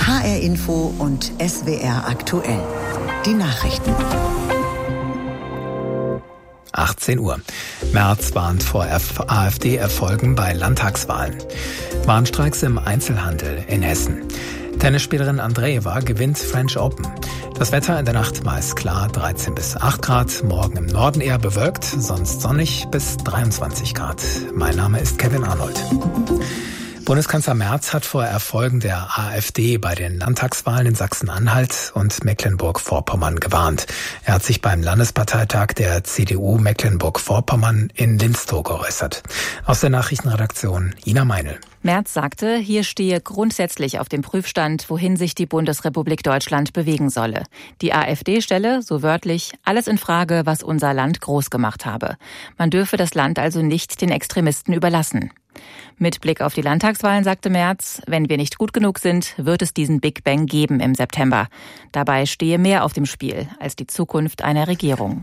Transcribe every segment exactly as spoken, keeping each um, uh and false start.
H R Info und S W R aktuell. Die Nachrichten. achtzehn Uhr. Merz warnt vor AfD-Erfolgen bei Landtagswahlen. Warnstreiks im Einzelhandel in Hessen. Tennisspielerin Andreeva gewinnt French Open. Das Wetter in der Nacht meist klar, dreizehn bis acht Grad. Morgen im Norden eher bewölkt, sonst sonnig bis dreiundzwanzig Grad. Mein Name ist Kevin Arnold. Bundeskanzler Merz hat vor Erfolgen der AfD bei den Landtagswahlen in Sachsen-Anhalt und Mecklenburg-Vorpommern gewarnt. Er hat sich beim Landesparteitag der C D U Mecklenburg-Vorpommern in Linstow geäußert. Aus der Nachrichtenredaktion Ina Meinl. Merz sagte, hier stehe grundsätzlich auf dem Prüfstand, wohin sich die Bundesrepublik Deutschland bewegen solle. Die AfD stelle, so wörtlich, alles in Frage, was unser Land groß gemacht habe. Man dürfe das Land also nicht den Extremisten überlassen. Mit Blick auf die Landtagswahlen sagte Merz, wenn wir nicht gut genug sind, wird es diesen Big Bang geben im September. Dabei stehe mehr auf dem Spiel als die Zukunft einer Regierung.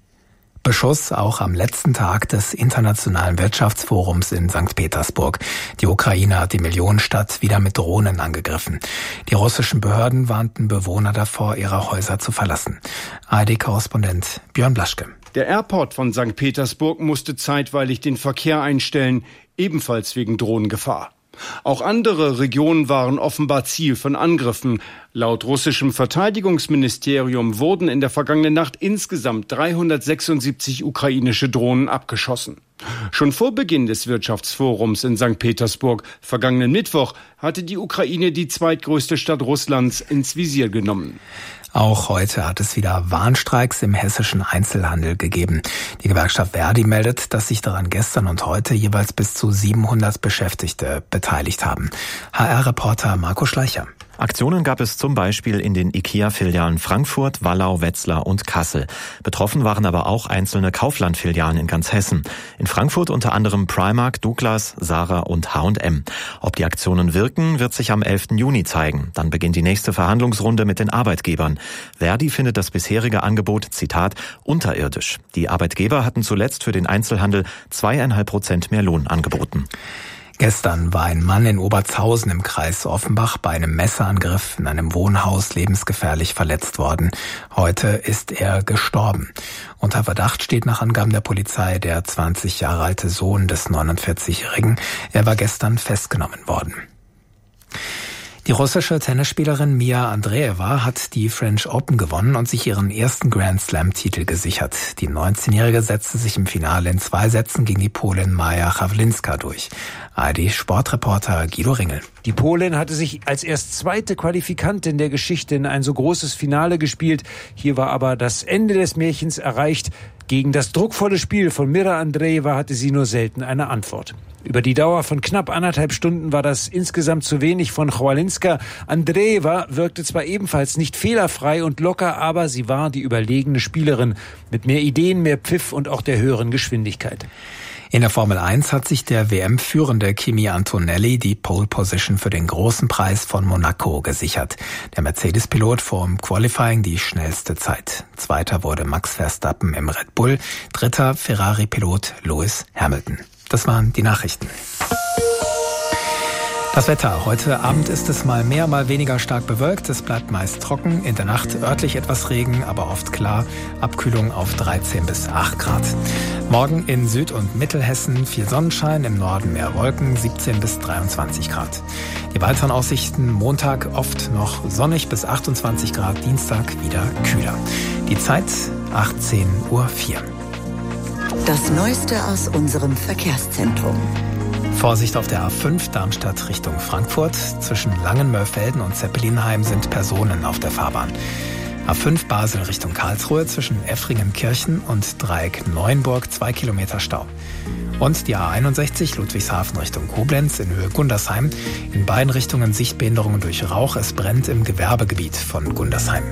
Beschuss auch am letzten Tag des Internationalen Wirtschaftsforums in Sankt Petersburg. Die Ukraine hat die Millionenstadt wieder mit Drohnen angegriffen. Die russischen Behörden warnten Bewohner davor, ihre Häuser zu verlassen. A R D-Korrespondent Björn Blaschke. Der Airport von Sankt Petersburg musste zeitweilig den Verkehr einstellen, ebenfalls wegen Drohnengefahr. Auch andere Regionen waren offenbar Ziel von Angriffen. Laut russischem Verteidigungsministerium wurden in der vergangenen Nacht insgesamt dreihundertsechsundsiebzig ukrainische Drohnen abgeschossen. Schon vor Beginn des Wirtschaftsforums in Sankt Petersburg, vergangenen Mittwoch, hatte die Ukraine die zweitgrößte Stadt Russlands ins Visier genommen. Auch heute hat es wieder Warnstreiks im hessischen Einzelhandel gegeben. Die Gewerkschaft Verdi meldet, dass sich daran gestern und heute jeweils bis zu siebenhundert Beschäftigte beteiligt haben. H R-Reporter Marco Schleicher. Aktionen gab es zum Beispiel in den IKEA-Filialen Frankfurt, Wallau, Wetzlar und Kassel. Betroffen waren aber auch einzelne Kaufland-Filialen in ganz Hessen. In Frankfurt unter anderem Primark, Douglas, Zara und H und M. Ob die Aktionen wirken, wird sich am elften Juni zeigen. Dann beginnt die nächste Verhandlungsrunde mit den Arbeitgebern. Verdi findet das bisherige Angebot, Zitat, unterirdisch. Die Arbeitgeber hatten zuletzt für den Einzelhandel zweieinhalb Prozent mehr Lohn angeboten. Gestern war ein Mann in Obertshausen im Kreis Offenbach bei einem Messerangriff in einem Wohnhaus lebensgefährlich verletzt worden. Heute ist er gestorben. Unter Verdacht steht nach Angaben der Polizei der zwanzig Jahre alte Sohn des neunundvierzigjährigen. Er war gestern festgenommen worden. Die russische Tennisspielerin Mia Andreeva hat die French Open gewonnen und sich ihren ersten Grand Slam-Titel gesichert. Die neunzehnjährige setzte sich im Finale in zwei Sätzen gegen die Polin Maja Chawlinska durch. A R D-Sportreporter Guido Ringel. Die Polin hatte sich als erst zweite Qualifikantin der Geschichte in ein so großes Finale gespielt. Hier war aber das Ende des Märchens erreicht. Gegen das druckvolle Spiel von Mira Andreeva hatte sie nur selten eine Antwort. Über die Dauer von knapp anderthalb Stunden war das insgesamt zu wenig von Chawlinska. Andreeva wirkte zwar ebenfalls nicht fehlerfrei und locker, aber sie war die überlegene Spielerin mit mehr Ideen, mehr Pfiff und auch der höheren Geschwindigkeit. In der Formel eins hat sich der W M-Führende Kimi Antonelli die Pole Position für den großen Preis von Monaco gesichert. Der Mercedes-Pilot fuhr im Qualifying die schnellste Zeit. Zweiter wurde Max Verstappen im Red Bull, dritter Ferrari-Pilot Lewis Hamilton. Das waren die Nachrichten. Das Wetter. Heute Abend ist es mal mehr, mal weniger stark bewölkt. Es bleibt meist trocken. In der Nacht örtlich etwas Regen, aber oft klar. Abkühlung auf dreizehn bis acht Grad. Morgen in Süd- und Mittelhessen viel Sonnenschein, im Norden mehr Wolken, siebzehn bis dreiundzwanzig Grad. Die weiteren Aussichten: Montag oft noch sonnig bis achtundzwanzig Grad, Dienstag wieder kühler. Die Zeit achtzehn Uhr vier. Das Neueste aus unserem Verkehrszentrum. Vorsicht auf der A fünf Darmstadt Richtung Frankfurt. Zwischen Langenmörfelden und Zeppelinheim sind Personen auf der Fahrbahn. A fünf Basel Richtung Karlsruhe zwischen Effringenkirchen und Dreieck Neuenburg zwei Kilometer Stau. Und die A einundsechzig Ludwigshafen Richtung Koblenz in Höhe Gundersheim. In beiden Richtungen Sichtbehinderungen durch Rauch. Es brennt im Gewerbegebiet von Gundersheim.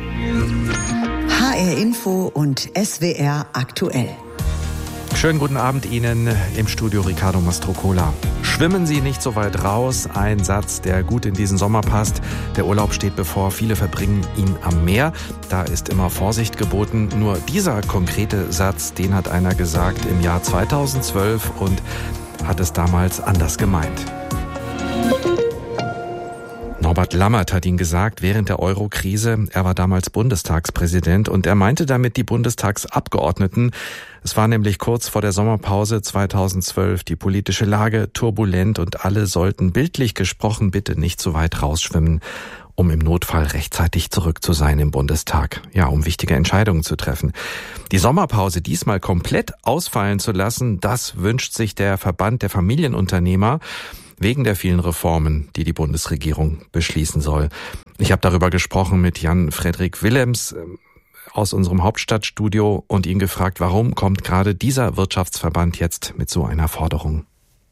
H R Info und S W R aktuell. Schönen guten Abend Ihnen, im Studio Riccardo Mastrocola. Schwimmen Sie nicht so weit raus, ein Satz, der gut in diesen Sommer passt. Der Urlaub steht bevor, viele verbringen ihn am Meer. Da ist immer Vorsicht geboten. Nur dieser konkrete Satz, den hat einer gesagt im Jahr zweitausendzwölf und hat es damals anders gemeint. Norbert Norbert Lammert hat ihn gesagt während der Euro-Krise. Er war damals Bundestagspräsident und er meinte damit die Bundestagsabgeordneten. Es war nämlich kurz vor der Sommerpause zweitausendzwölf, die politische Lage turbulent und alle sollten bildlich gesprochen bitte nicht zu weit rausschwimmen, um im Notfall rechtzeitig zurück zu sein im Bundestag. Ja, um wichtige Entscheidungen zu treffen. Die Sommerpause diesmal komplett ausfallen zu lassen, das wünscht sich der Verband der Familienunternehmer wegen der vielen Reformen, die die Bundesregierung beschließen soll. Ich habe darüber gesprochen mit Jan-Fredrik Willems aus unserem Hauptstadtstudio und ihn gefragt, warum kommt gerade dieser Wirtschaftsverband jetzt mit so einer Forderung?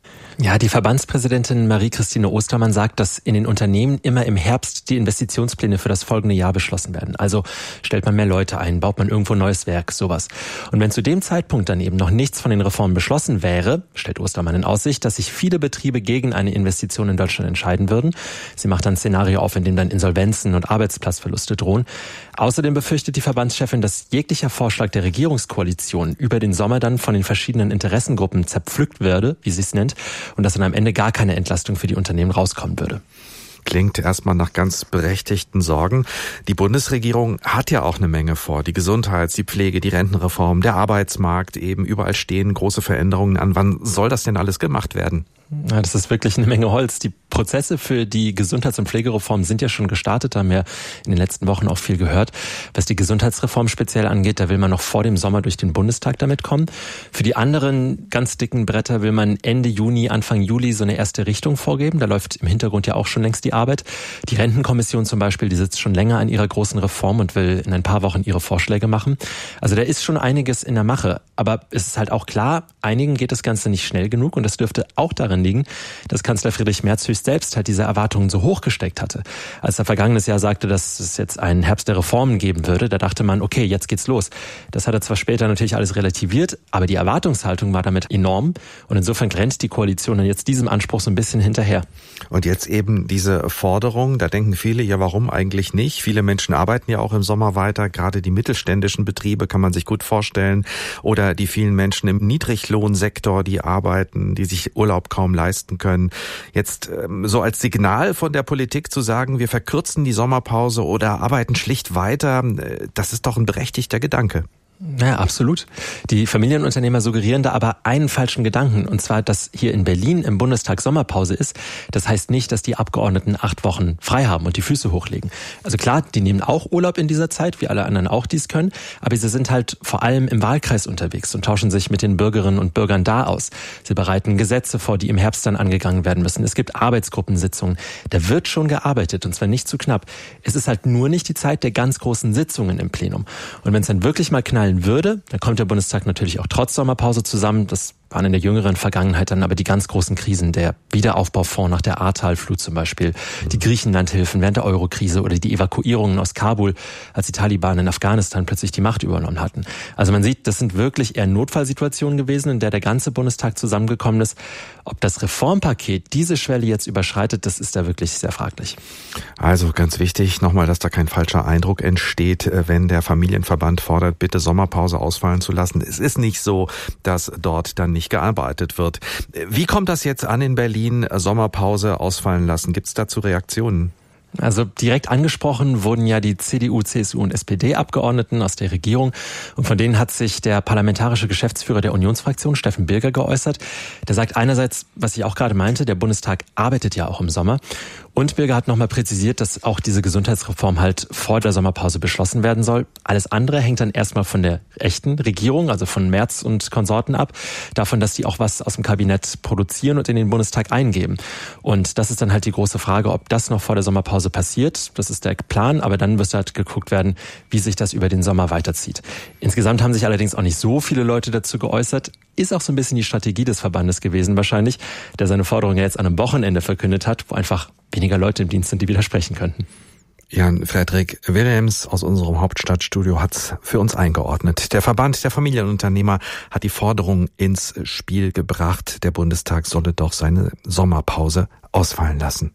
Ja, die Verbandspräsidentin Marie-Christine Ostermann sagt, dass in den Unternehmen immer im Herbst die Investitionspläne für das folgende Jahr beschlossen werden. Also stellt man mehr Leute ein, baut man irgendwo ein neues Werk, sowas. Und wenn zu dem Zeitpunkt dann eben noch nichts von den Reformen beschlossen wäre, stellt Ostermann in Aussicht, dass sich viele Betriebe gegen eine Investition in Deutschland entscheiden würden. Sie macht dann ein Szenario auf, in dem dann Insolvenzen und Arbeitsplatzverluste drohen. Außerdem befürchtet die Verbandschefin, dass jeglicher Vorschlag der Regierungskoalition über den Sommer dann von den verschiedenen Interessengruppen zerpflückt werde, wie sie es nennt, und dass dann am Ende gar keine Entlastung für die Unternehmen rauskommen würde. Klingt erstmal nach ganz berechtigten Sorgen. Die Bundesregierung hat ja auch eine Menge vor. Die Gesundheits-, die Pflege, die Rentenreform, der Arbeitsmarkt, eben überall stehen große Veränderungen an. Wann soll das denn alles gemacht werden? Ja, das ist wirklich eine Menge Holz. Die Prozesse für die Gesundheits- und Pflegereform sind ja schon gestartet, da haben wir in den letzten Wochen auch viel gehört. Was die Gesundheitsreform speziell angeht, da will man noch vor dem Sommer durch den Bundestag damit kommen. Für die anderen ganz dicken Bretter will man Ende Juni, Anfang Juli so eine erste Richtung vorgeben. Da läuft im Hintergrund ja auch schon längst die Arbeit. Die Rentenkommission zum Beispiel, die sitzt schon länger an ihrer großen Reform und will in ein paar Wochen ihre Vorschläge machen. Also da ist schon einiges in der Mache. Aber es ist halt auch klar, einigen geht das Ganze nicht schnell genug und das dürfte auch darin liegen, dass Kanzler Friedrich Merz höchst selbst halt diese Erwartungen so hoch gesteckt hatte. Als er vergangenes Jahr sagte, dass es jetzt einen Herbst der Reformen geben würde, da dachte man, okay, jetzt geht's los. Das hat er zwar später natürlich alles relativiert, aber die Erwartungshaltung war damit enorm und insofern rennt die Koalition dann jetzt diesem Anspruch so ein bisschen hinterher. Und jetzt eben diese Forderung, da denken viele, ja warum eigentlich nicht? Viele Menschen arbeiten ja auch im Sommer weiter, gerade die mittelständischen Betriebe kann man sich gut vorstellen oder die vielen Menschen im Niedriglohnsektor, die arbeiten, die sich Urlaub kaum leisten können. Jetzt ähm, so als Signal von der Politik zu sagen, wir verkürzen die Sommerpause oder arbeiten schlicht weiter, äh, das ist doch ein berechtigter Gedanke. Ja, absolut. Die Familienunternehmer suggerieren da aber einen falschen Gedanken, und zwar, dass hier in Berlin im Bundestag Sommerpause ist. Das heißt nicht, dass die Abgeordneten acht Wochen frei haben und die Füße hochlegen. Also klar, die nehmen auch Urlaub in dieser Zeit, wie alle anderen auch dies können, aber sie sind halt vor allem im Wahlkreis unterwegs und tauschen sich mit den Bürgerinnen und Bürgern da aus. Sie bereiten Gesetze vor, die im Herbst dann angegangen werden müssen. Es gibt Arbeitsgruppensitzungen. Da wird schon gearbeitet, und zwar nicht zu knapp. Es ist halt nur nicht die Zeit der ganz großen Sitzungen im Plenum. Und wenn es dann wirklich mal knallt würde, dann kommt der Bundestag natürlich auch trotz Sommerpause zusammen. Das waren in der jüngeren Vergangenheit dann aber die ganz großen Krisen, der Wiederaufbaufonds nach der Ahrtal-Flut zum Beispiel, die Griechenland-Hilfen während der Euro-Krise oder die Evakuierungen aus Kabul, als die Taliban in Afghanistan plötzlich die Macht übernommen hatten. Also man sieht, das sind wirklich eher Notfallsituationen gewesen, in der der ganze Bundestag zusammengekommen ist. Ob das Reformpaket diese Schwelle jetzt überschreitet, das ist da wirklich sehr fraglich. Also ganz wichtig, nochmal, dass da kein falscher Eindruck entsteht, wenn der Familienverband fordert, bitte Sommerpause ausfallen zu lassen. Es ist nicht so, dass dort dann nicht gearbeitet wird. Wie kommt das jetzt an in Berlin? Sommerpause ausfallen lassen. Gibt es dazu Reaktionen? Also direkt angesprochen wurden ja die C D U, C S U und S P D-Abgeordneten aus der Regierung. Und von denen hat sich der parlamentarische Geschäftsführer der Unionsfraktion, Steffen Bilger, geäußert. Der sagt einerseits, was ich auch gerade meinte, der Bundestag arbeitet ja auch im Sommer. Und Bilger hat nochmal präzisiert, dass auch diese Gesundheitsreform halt vor der Sommerpause beschlossen werden soll. Alles andere hängt dann erstmal von der echten Regierung, also von Merz und Konsorten ab. Davon, dass die auch was aus dem Kabinett produzieren und in den Bundestag eingeben. Und das ist dann halt die große Frage, ob das noch vor der Sommerpause passiert. Das ist der Plan, aber dann müsste halt geguckt werden, wie sich das über den Sommer weiterzieht. Insgesamt haben sich allerdings auch nicht so viele Leute dazu geäußert. Ist auch so ein bisschen die Strategie des Verbandes gewesen wahrscheinlich, der seine Forderung ja jetzt an einem Wochenende verkündet hat, wo einfach weniger Leute im Dienst sind, die widersprechen könnten. Jan-Fredrik Willems aus unserem Hauptstadtstudio hat's für uns eingeordnet. Der Verband der Familienunternehmer hat die Forderung ins Spiel gebracht, der Bundestag solle doch seine Sommerpause ausfallen lassen.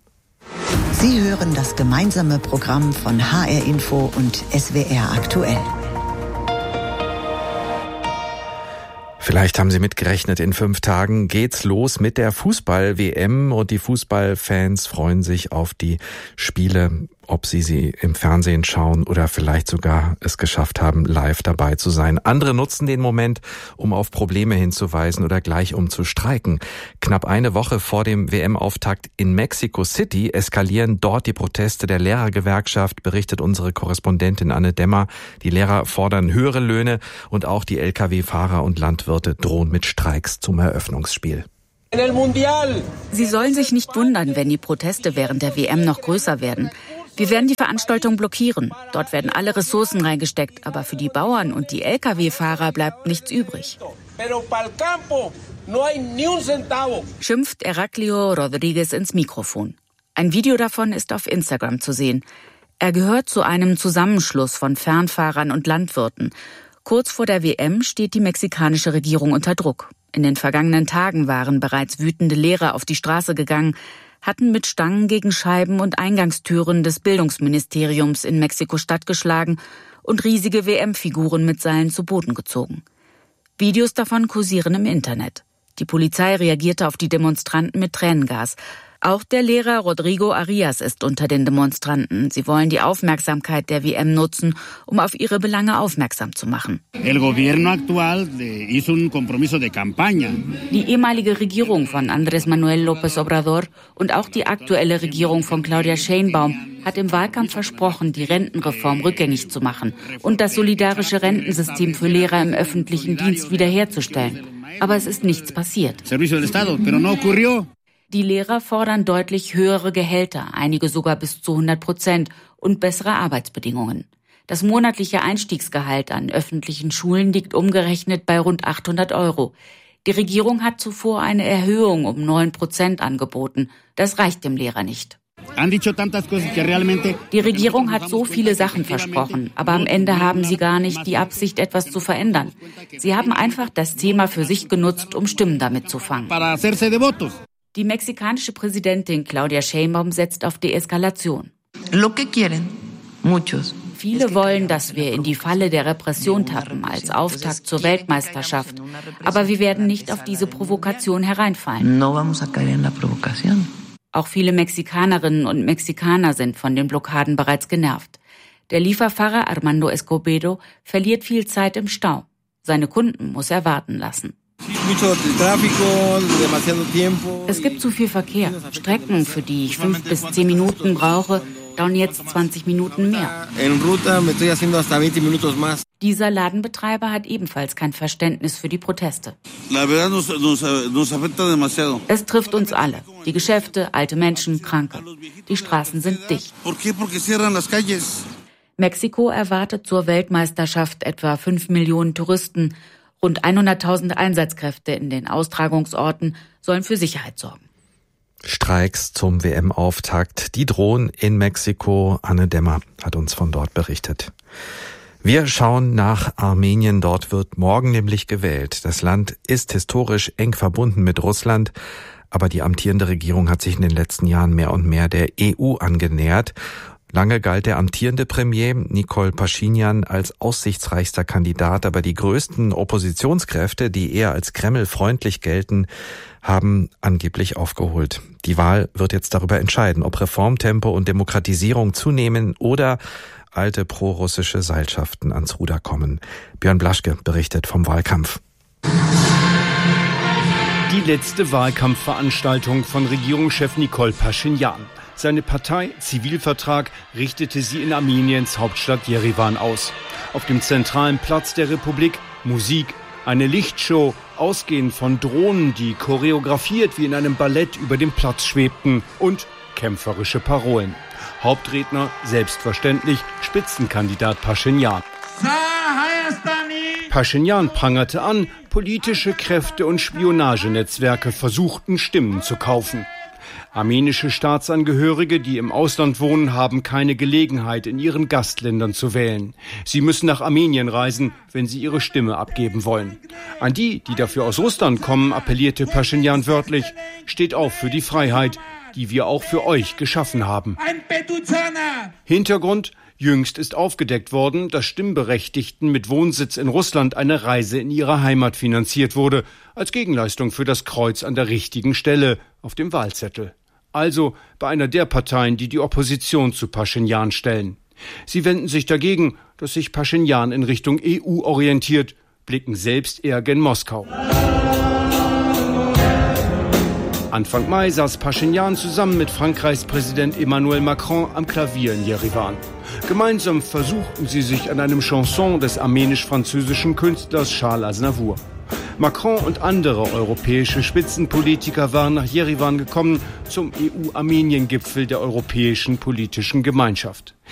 Sie hören das gemeinsame Programm von H R Info und S W R aktuell. Vielleicht haben Sie mitgerechnet, in fünf Tagen geht's los mit der Fußball-W M und die Fußballfans freuen sich auf die Spiele, ob sie sie im Fernsehen schauen oder vielleicht sogar es geschafft haben, live dabei zu sein. Andere nutzen den Moment, um auf Probleme hinzuweisen oder gleich um zu streiken. Knapp eine Woche vor dem W M-Auftakt in Mexico City eskalieren dort die Proteste der Lehrergewerkschaft, berichtet unsere Korrespondentin Anne Demmer. Die Lehrer fordern höhere Löhne und auch die L K W-Fahrer und Landwirte drohen mit Streiks zum Eröffnungsspiel. Sie sollen sich nicht wundern, wenn die Proteste während der W M noch größer werden. Wir werden die Veranstaltung blockieren. Dort werden alle Ressourcen reingesteckt, aber für die Bauern und die L K W-Fahrer bleibt nichts übrig. Schimpft Heraclio Rodriguez ins Mikrofon. Ein Video davon ist auf Instagram zu sehen. Er gehört zu einem Zusammenschluss von Fernfahrern und Landwirten. Kurz vor der W M steht die mexikanische Regierung unter Druck. In den vergangenen Tagen waren bereits wütende Lehrer auf die Straße gegangen, hatten mit Stangen gegen Scheiben und Eingangstüren des Bildungsministeriums in Mexiko-Stadt geschlagen und riesige W M-Figuren mit Seilen zu Boden gezogen. Videos davon kursieren im Internet. Die Polizei reagierte auf die Demonstranten mit Tränengas. Auch der Lehrer Rodrigo Arias ist unter den Demonstranten. Sie wollen die Aufmerksamkeit der W M nutzen, um auf ihre Belange aufmerksam zu machen. Die ehemalige Regierung von Andrés Manuel López Obrador und auch die aktuelle Regierung von Claudia Sheinbaum hat im Wahlkampf versprochen, die Rentenreform rückgängig zu machen und das solidarische Rentensystem für Lehrer im öffentlichen Dienst wiederherzustellen. Aber es ist nichts passiert. Die Lehrer fordern deutlich höhere Gehälter, einige sogar bis zu hundert Prozent und bessere Arbeitsbedingungen. Das monatliche Einstiegsgehalt an öffentlichen Schulen liegt umgerechnet bei rund achthundert Euro. Die Regierung hat zuvor eine Erhöhung um neun Prozent angeboten. Das reicht dem Lehrer nicht. Die Regierung hat so viele Sachen versprochen, aber am Ende haben sie gar nicht die Absicht, etwas zu verändern. Sie haben einfach das Thema für sich genutzt, um Stimmen damit zu fangen. Die mexikanische Präsidentin Claudia Sheinbaum setzt auf Deeskalation. Viele wollen, dass wir in die Falle der Repression tappen als Auftakt zur Weltmeisterschaft. Aber wir werden nicht auf diese Provokation hereinfallen. Auch viele Mexikanerinnen und Mexikaner sind von den Blockaden bereits genervt. Der Lieferfahrer Armando Escobedo verliert viel Zeit im Stau. Seine Kunden muss er warten lassen. Es gibt zu viel Verkehr. Strecken, für die ich fünf bis zehn Minuten brauche, dauern jetzt zwanzig Minuten mehr. Dieser Ladenbetreiber hat ebenfalls kein Verständnis für die Proteste. Es trifft uns alle. Die Geschäfte, alte Menschen, Kranke. Die Straßen sind dicht. Mexiko erwartet zur Weltmeisterschaft etwa fünf Millionen Touristen. Rund hunderttausend Einsatzkräfte in den Austragungsorten sollen für Sicherheit sorgen. Streiks zum W M-Auftakt, die drohen in Mexiko. Anne Demmer hat uns von dort berichtet. Wir schauen nach Armenien. Dort wird morgen nämlich gewählt. Das Land ist historisch eng verbunden mit Russland, aber die amtierende Regierung hat sich in den letzten Jahren mehr und mehr der E U angenähert. Lange galt der amtierende Premier Nikol Paschinjan als aussichtsreichster Kandidat, aber die größten Oppositionskräfte, die eher als Kreml-freundlich gelten, haben angeblich aufgeholt. Die Wahl wird jetzt darüber entscheiden, ob Reformtempo und Demokratisierung zunehmen oder alte prorussische Seilschaften ans Ruder kommen. Björn Blaschke berichtet vom Wahlkampf. Die letzte Wahlkampfveranstaltung von Regierungschef Nikol Paschinjan. Seine Partei Zivilvertrag richtete sie in Armeniens Hauptstadt Jerewan aus. Auf dem zentralen Platz der Republik Musik, eine Lichtshow, ausgehend von Drohnen, die choreografiert wie in einem Ballett über dem Platz schwebten, und kämpferische Parolen. Hauptredner, selbstverständlich, Spitzenkandidat Paschinjan. Paschinjan prangerte an, politische Kräfte und Spionagenetzwerke versuchten, Stimmen zu kaufen. Armenische Staatsangehörige, die im Ausland wohnen, haben keine Gelegenheit, in ihren Gastländern zu wählen. Sie müssen nach Armenien reisen, wenn sie ihre Stimme abgeben wollen. An die, die dafür aus Russland kommen, appellierte Paschinjan wörtlich: Steht auf für die Freiheit. die wir auch für euch geschaffen haben. Hintergrund: Jüngst ist aufgedeckt worden, dass Stimmberechtigten mit Wohnsitz in Russland eine Reise in ihre Heimat finanziert wurde, als Gegenleistung für das Kreuz an der richtigen Stelle auf dem Wahlzettel. Also bei einer der Parteien, die die Opposition zu Paschinjan stellen. Sie wenden sich dagegen, dass sich Paschinjan in Richtung E U orientiert, blicken selbst eher gen Moskau. Anfang Mai saß Paschinjan zusammen mit Frankreichs Präsident Emmanuel Macron am Klavier in Jerewan. Gemeinsam versuchten sie sich an einem Chanson des armenisch-französischen Künstlers Charles Aznavour. Macron und andere europäische Spitzenpolitiker waren nach Jerewan gekommen zum E U-Armenien-Gipfel der Europäischen Politischen Gemeinschaft.